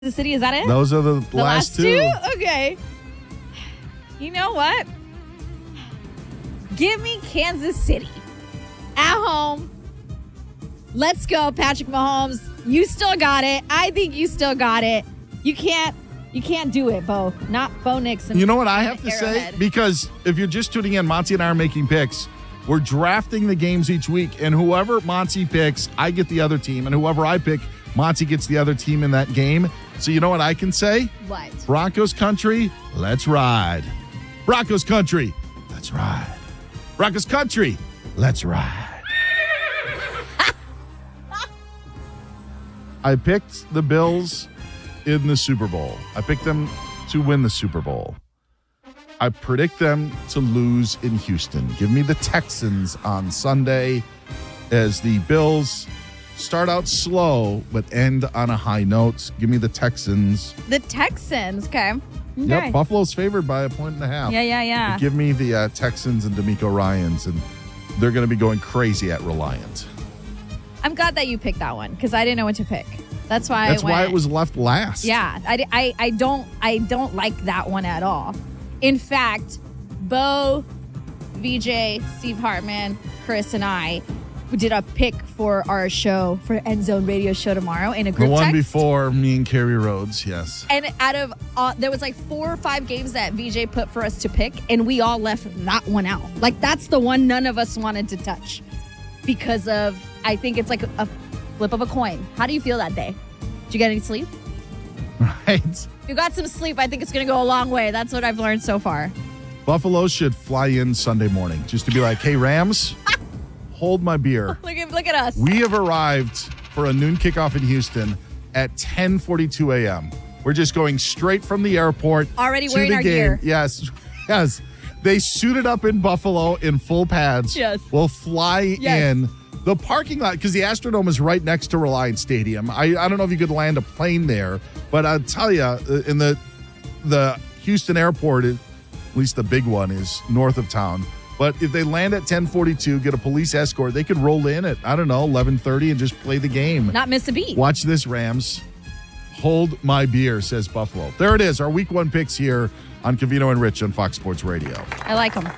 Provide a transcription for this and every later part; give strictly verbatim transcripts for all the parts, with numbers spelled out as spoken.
The City, is that it? Those are the, the last, last two. two. Okay. You know what? Give me Kansas City at home. Let's go, Patrick Mahomes. You still got it. I think you still got it. You can't you can't do it, Bo. Not Bo Nixon. You know what I have to Arrowhead. say? Because if you're just tuning in, Monty and I are making picks. We're drafting the games each week, and whoever Monty picks, I get the other team, and whoever I pick, Monty gets the other team in that game. So you know what I can say? What? Broncos country, let's ride. Broncos country, let's ride. Broncos country, let's ride. I picked the Bills in the Super Bowl. I picked them to win the Super Bowl. I predict them to lose in Houston. Give me the Texans on Sunday as the Bills start out slow but end on a high note. Give me the Texans. The Texans, okay. okay. Yep, Buffalo's favored by a point and a half. Yeah, yeah, yeah. But give me the uh, Texans and D'Amico Ryans, and they're going to be going crazy at Reliant. I'm glad that you picked that one because I didn't know what to pick. That's why That's I went. why it was left last. Yeah, I, I, I don't I don't like that one at all. In fact, Bo, V J, Steve Hartman, Chris, and I did a pick for our show, for End Zone Radio show tomorrow in a group The one text. before me and Kerry Rhodes, yes. And out of, uh, there was like four or five games that V J put for us to pick, and we all left that one out. Like, that's the one none of us wanted to touch because of, I think it's like a flip of a coin. How do you feel that day? Did you get any sleep? Right. If you got some sleep, I think it's going to go a long way. That's what I've learned so far. Buffalo should fly in Sunday morning just to be like, hey, Rams, hold my beer. Look at look at us. We have arrived for a noon kickoff in Houston at ten forty-two a.m. We're just going straight from the airport. Already to wearing the our game. gear. Yes, yes. They suited up in Buffalo in full pads. Yes. We'll fly Yes. in. The parking lot, because the Astrodome is right next to Reliant Stadium. I, I don't know if you could land a plane there, but I'll tell you, in the the Houston airport, at least the big one, is north of town. But if they land at ten forty-two, get a police escort, they could roll in at, I don't know, eleven thirty and just play the game. Not miss a beat. Watch this, Rams. Hold my beer, says Buffalo. There it is, our week one picks here on Covino and Rich on Fox Sports Radio. I like them.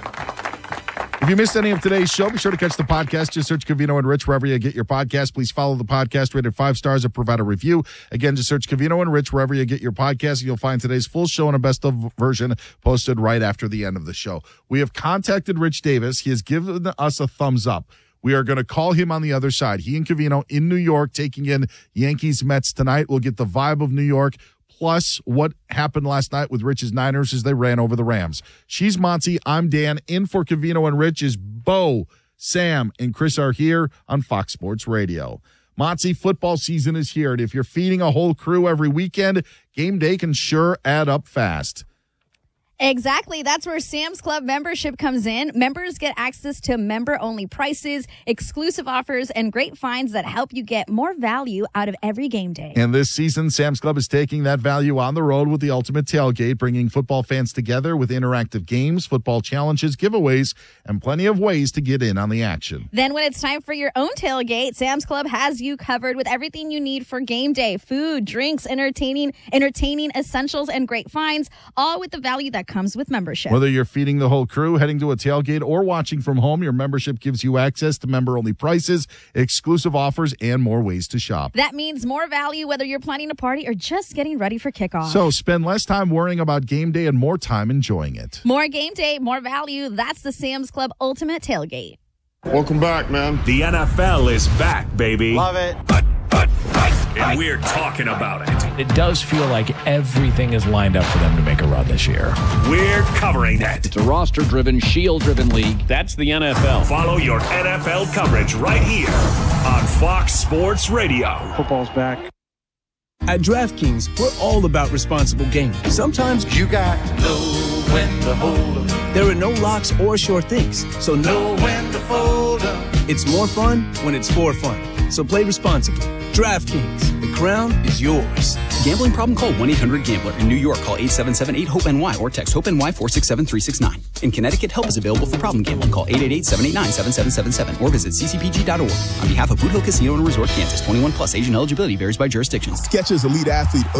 If you missed any of today's show, be sure to catch the podcast. Just search Covino and Rich wherever you get your podcast. Please follow the podcast, rated five stars, and provide a review. Again, just search Covino and Rich wherever you get your podcast, and you'll find today's full show and a best of version posted right after the end of the show. We have contacted Rich Davis. He has given us a thumbs up. We are going to call him on the other side. He and Covino in New York taking in Yankees Mets tonight. We'll get the vibe of New York, plus what happened last night with Rich's Niners as they ran over the Rams. She's Monty. I'm Dan. In for Covino and Rich is Bo, Sam, and Chris are here on Fox Sports Radio. Monty, football season is here, and if you're feeding a whole crew every weekend, game day can sure add up fast. Exactly. That's where Sam's Club membership comes in. Members get access to member-only prices, exclusive offers, and great finds that help you get more value out of every game day. And this season, Sam's Club is taking that value on the road with the Ultimate Tailgate, bringing football fans together with interactive games, football challenges, giveaways, and plenty of ways to get in on the action. Then when it's time for your own tailgate, Sam's Club has you covered with everything you need for game day: food, drinks, entertaining, entertaining essentials, and great finds, all with the value that comes with membership. Whether you're feeding the whole crew, heading to a tailgate, or watching from home, your membership gives you access to member-only prices, exclusive offers, and more ways to shop. That means more value whether you're planning a party or just getting ready for kickoff. So spend less time worrying about game day and more time enjoying it. More game day, more value. That's the Sam's Club Ultimate Tailgate. Welcome back, man. The N F L is back, baby. Love it. But, but, but, and we're talking about it. It does feel like everything is lined up for them to make a run this year. We're covering it. It's a roster-driven, shield-driven league. That's the N F L. Follow your N F L coverage right here on Fox Sports Radio. Football's back. At DraftKings, we're all about responsible gaming. Sometimes you got to know when to hold 'em. There are no locks or sure things, so know when to fold 'em. It's more fun when it's for fun. So play responsibly. DraftKings, the crown is yours. Gambling problem? Call one eight hundred gambler. In New York, call eight seven seven eight hope N Y or text HOPE-NY four six seven three six nine. In Connecticut, help is available for problem gambling. Call eight eight eight, seven eight nine, seven seven seven seven or visit c c p g dot org. On behalf of Boot Hill Casino and Resort, Kansas, twenty-one plus, Asian eligibility varies by jurisdiction. Skechers Elite Athlete